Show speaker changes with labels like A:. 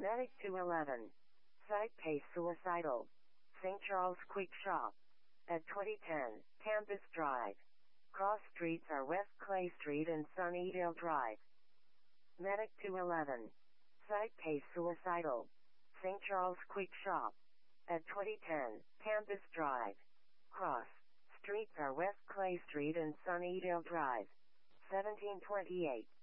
A: Medic 211. Site pace suicidal. St. Charles Quick Shop. At 2010, Campus Drive. Cross streets are West Clay Street and Sunnydale Drive. Medic 211. Site pace suicidal. St. Charles Quick Shop. At 2010, Campus Drive. Cross streets are West Clay Street and Sunnydale Drive. 1728.